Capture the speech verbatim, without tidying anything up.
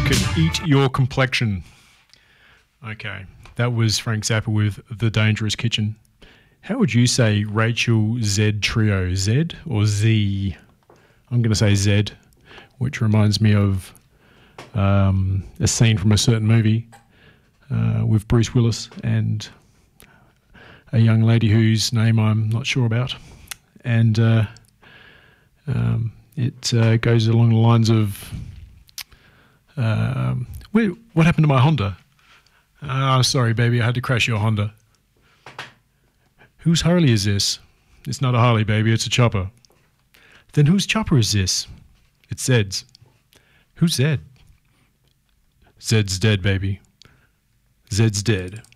Can eat your complexion. Okay, that was Frank Zappa with The Dangerous Kitchen. How would you say Rachel Z Trio? Z or Z? I'm going to say Z, which reminds me of um, a scene from a certain movie uh, with Bruce Willis and a young lady whose name I'm not sure about. And uh, um, it uh, goes along the lines of, um, wait, what happened to my Honda? Ah, oh, sorry, baby, I had to crash your Honda. Whose Harley is this? It's not a Harley, baby, it's a chopper. Then whose chopper is this? It's Zed's. Who's Zed? Zed's dead, baby. Zed's dead.